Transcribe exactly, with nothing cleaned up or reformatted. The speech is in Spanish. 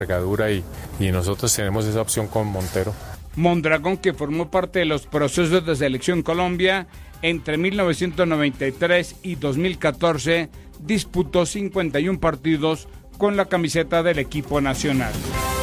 envergadura y, y nosotros tenemos esa opción con Montero. Mondragón, que formó parte de los procesos de Selección Colombia entre mil novecientos noventa y tres y dos mil catorce, disputó cincuenta y uno partidos con la camiseta del equipo nacional.